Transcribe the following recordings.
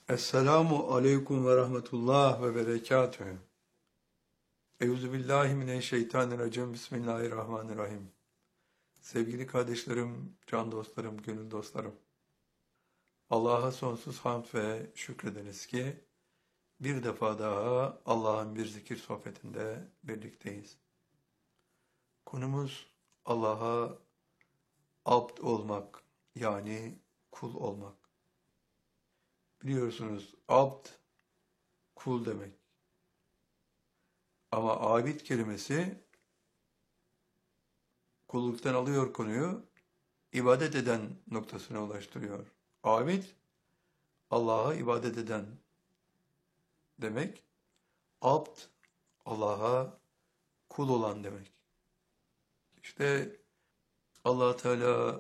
Esselamu aleyküm ve rahmetullah ve berekatühü. Euzubillahimineşşeytanirracim. Bismillahirrahmanirrahim. Sevgili kardeşlerim, can dostlarım, gönül dostlarım. Allah'a sonsuz hamd ve şükrederiz ki bir defa daha Allah'ın bir zikir sohbetinde birlikteyiz. Konumuz Allah'a abd olmak, yani kul olmak. Biliyorsunuz abd kul demek. Ama abid kelimesi kulluktan alıyor konuyu, ibadet eden noktasına ulaştırıyor. Abid, Allah'a ibadet eden demek. Abd, Allah'a kul olan demek. İşte Allah Teala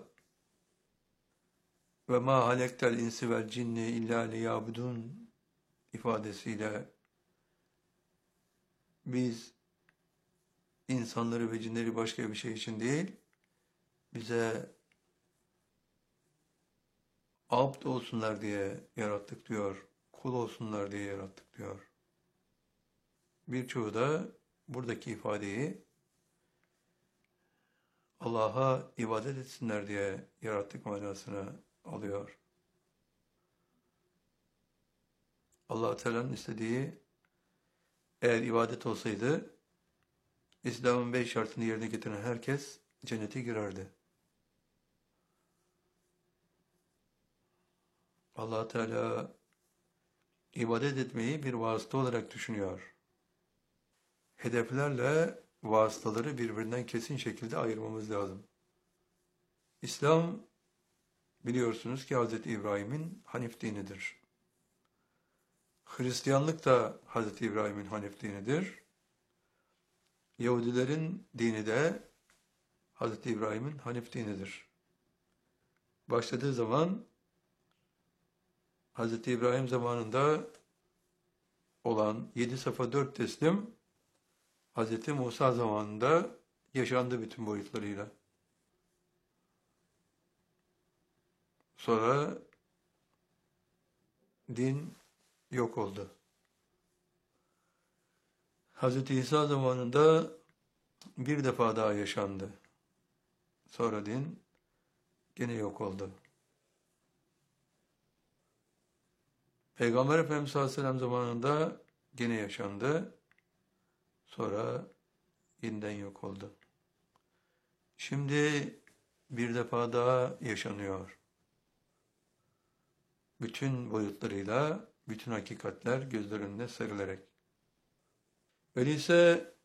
ve ma halektel insi vel cinni illa liyabudun ifadesiyle biz insanları ve cinleri başka bir şey için değil, bize abd olsunlar diye yarattık diyor, kul olsunlar diye yarattık diyor. Birçoğu da buradaki ifadeyi Allah'a ibadet etsinler diye yarattık manasına alıyor. Allah Teala'nın istediği eğer ibadet olsaydı İslam'ın 5 şartını yerine getiren herkes cennete girerdi. Allah Teala ibadet etmeyi bir vasıta olarak düşünüyor. Hedeflerle vasıtaları birbirinden kesin şekilde ayırmamız lazım. İslam biliyorsunuz ki Hz. İbrahim'in Hanif dinidir. Hristiyanlık da Hz. İbrahim'in Hanif dinidir. Yahudilerin dini de Hz. İbrahim'in Hanif dinidir. Başladığı zaman Hz. İbrahim zamanında olan 7 safa 4 teslim Hz. Musa zamanında yaşandı bütün boyutlarıyla. Sonra din yok oldu. Hz. İsa zamanında bir defa daha yaşandı. Sonra din gene yok oldu. Peygamber Efendimiz sallallahu aleyhi ve sellem zamanında gene yaşandı. Sonra yeniden yok oldu. Şimdi bir defa daha yaşanıyor. Bütün boyutlarıyla, bütün hakikatler gözler önüne serilerek. Öyleyse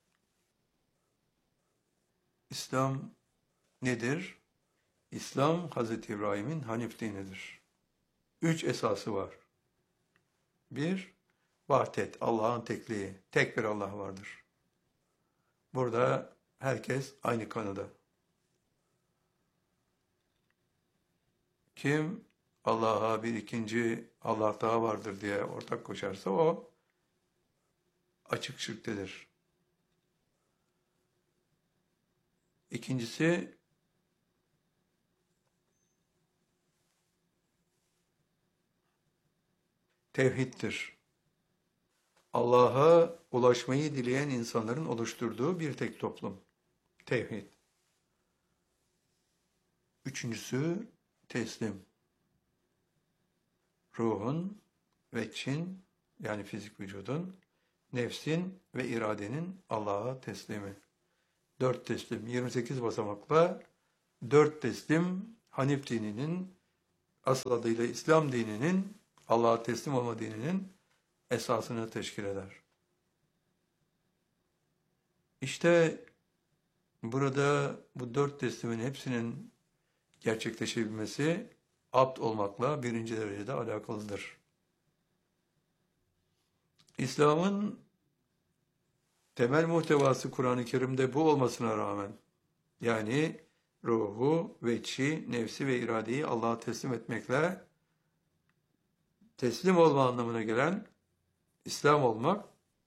İslam nedir? İslam Hz. İbrahim'in Hanif dinidir. 3 esası var. 1. Vahdet, Allah'ın tekliği. Tek bir Allah vardır. Burada herkes aynı kanıda. Kim Allah'a bir ikinci Allah daha vardır diye ortak koşarsa o açık şirktedir. İkincisi tevhiddir. Allah'a ulaşmayı dileyen insanların oluşturduğu bir tek toplum. Tevhid. Üçüncüsü teslim. Ruhun ve çin, yani fizik vücudun, nefsin ve iradenin Allah'a teslimi. 4 teslim, 28 basamakla 4 teslim Hanif dininin, asıl adıyla İslam dininin, Allah'a teslim olma dininin esasını teşkil eder. İşte burada bu 4 teslimin hepsinin gerçekleşebilmesi abd olmakla birinci derecede alakalıdır. İslam'ın temel muhtevası Kur'an-ı Kerim'de bu olmasına rağmen, yani ruhu, veçi, nefsi ve iradeyi Allah'a teslim etmekle teslim olma anlamına gelen İslam olmak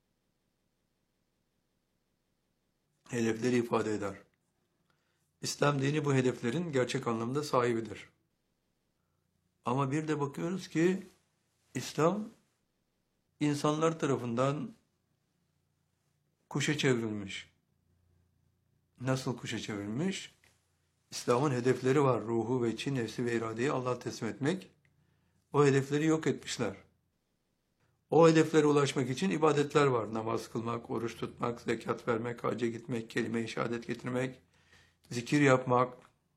hedefleri ifade eder. İslam dini bu hedeflerin gerçek anlamda sahibidir. Ama bir de bakıyoruz ki İslam insanlar tarafından kuşa çevrilmiş. Nasıl kuşa çevrilmiş? İslam'ın hedefleri var. Ruhu ve içi, nefsi ve iradeyi Allah'a teslim etmek. O hedefleri yok etmişler. O hedeflere ulaşmak için ibadetler var. Namaz kılmak, oruç tutmak, zekat vermek, hacca gitmek, kelime-i şehadet getirmek, zikir yapmak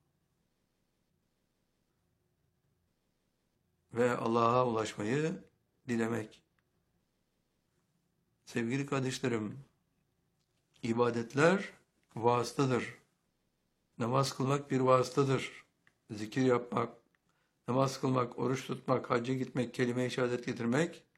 ve Allah'a ulaşmayı dilemek. Sevgili kardeşlerim, ibadetler vasıtadır. Namaz kılmak bir vasıtadır. Zikir yapmak, namaz kılmak, oruç tutmak, hacca gitmek, kelime-i şehadet getirmek